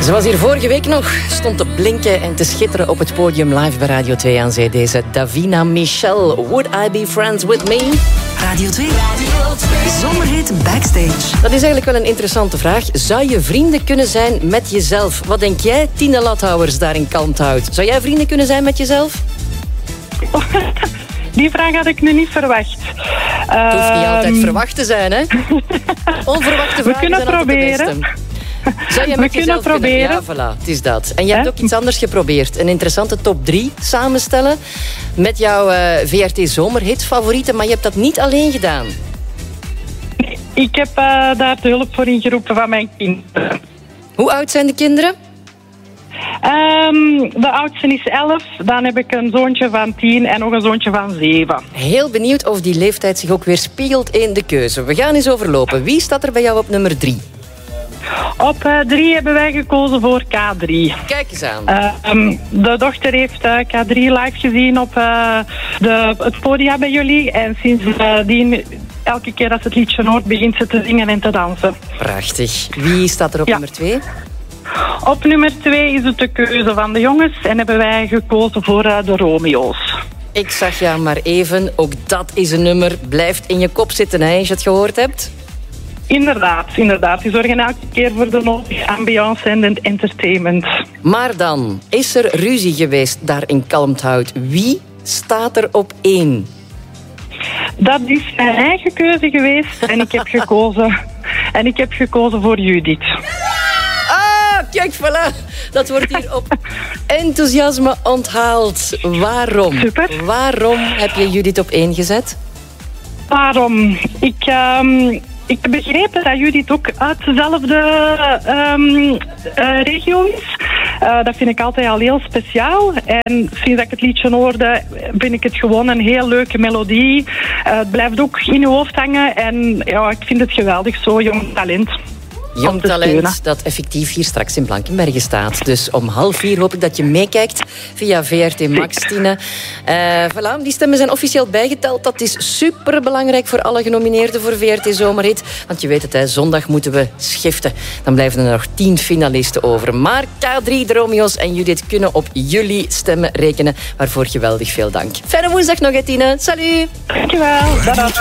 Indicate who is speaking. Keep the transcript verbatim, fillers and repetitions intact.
Speaker 1: Ze was hier vorige week nog, stond te blinken en te schitteren op het podium live bij Radio twee aan zee. Deze Davina Michel, Would I Be Friends With Me?
Speaker 2: Radio twee, Zomerhit Backstage.
Speaker 1: Dat is eigenlijk wel een interessante vraag. Zou je vrienden kunnen zijn met jezelf? Wat denk jij, Tine Lathouwers, daar in Kalmthout? Zou jij vrienden kunnen zijn met jezelf?
Speaker 3: Die vraag had ik nu niet verwacht.
Speaker 1: Het hoeft niet altijd
Speaker 3: Um,
Speaker 1: verwacht te zijn, hè? Onverwachte vragen
Speaker 3: We kunnen
Speaker 1: zijn altijd de
Speaker 3: proberen.
Speaker 1: beste. Zou je
Speaker 3: We
Speaker 1: met
Speaker 3: kunnen
Speaker 1: jezelf
Speaker 3: proberen.
Speaker 1: Kunnen? Ja, voilà, het is dat. En je hebt
Speaker 3: Hè?
Speaker 1: ook iets anders geprobeerd. Een interessante top drie samenstellen met jouw uh, V R T Zomerhit favorieten, maar je hebt dat niet alleen gedaan.
Speaker 3: Ik heb uh, daar de hulp voor ingeroepen van mijn kinderen.
Speaker 1: Hoe oud zijn de kinderen?
Speaker 3: Um, de oudste is elf, dan heb ik een zoontje van tien en nog een zoontje van zeven.
Speaker 1: Heel benieuwd of die leeftijd zich ook weer spiegelt in de keuze. We gaan eens overlopen. Wie staat er bij jou op nummer drie?
Speaker 3: Op uh, drie hebben wij gekozen voor K drie.
Speaker 1: Kijk eens aan.
Speaker 3: Uh, um, de dochter heeft uh, K drie live gezien op uh, de, het podium bij jullie. En sindsdien, uh, elke keer dat ze het liedje hoort, begint ze te zingen en te dansen.
Speaker 1: Prachtig. Wie staat er op
Speaker 3: Ja.
Speaker 1: nummer twee?
Speaker 3: Op nummer twee is het de keuze van de jongens en hebben wij gekozen voor uh, de Romeo's.
Speaker 1: Ik zag jou maar even. Ook dat is een nummer. Blijft in je kop zitten, hè, als je het gehoord hebt.
Speaker 3: Inderdaad, inderdaad. Die zorgen elke keer voor de nodige ambiance en het entertainment.
Speaker 1: Maar dan is er ruzie geweest daar in Kalmthout. Wie staat er op één?
Speaker 3: Dat is mijn eigen keuze geweest en ik heb gekozen, en ik heb gekozen voor Judith.
Speaker 1: Ah, kijk, voilà. Dat wordt hier op enthousiasme onthaald. Waarom?
Speaker 3: Super.
Speaker 1: Waarom heb je Judith op één gezet?
Speaker 3: Waarom? Ik, um, ik heb begrepen dat Judith ook uit dezelfde um, uh, regio is. Uh, dat vind ik altijd al heel speciaal. En sinds dat ik het liedje hoorde, vind ik het gewoon een heel leuke melodie. Uh, het blijft ook in je hoofd hangen. En ja, ik vind het geweldig, zo jong talent.
Speaker 1: Jong
Speaker 3: Om te steunen.
Speaker 1: talent dat effectief hier straks in Blankenberge staat. Dus om half vier hoop ik dat je meekijkt via V R T Max, Tine. Uh, voilà, die stemmen zijn officieel bijgeteld. Dat is superbelangrijk voor alle genomineerden voor V R T Zomerhit. Want je weet het, hè, zondag moeten we schiften. Dan blijven er nog tien finalisten over. Maar K drie, de Romeo's en Judith kunnen op jullie stemmen rekenen. Waarvoor geweldig veel dank. Fijne woensdag nog, hè, Tine. Salut!
Speaker 3: Dankjewel. Dag.